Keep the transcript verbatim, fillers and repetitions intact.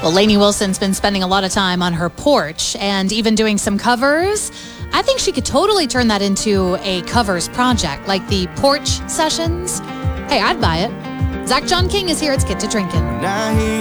Well, Lainey Wilson's been spending a lot of time on her porch and even doing some covers. I think she could totally turn that into a covers project, like the Porch Sessions. Hey, I'd buy it. Zach John King is here. It's Get to Drinking.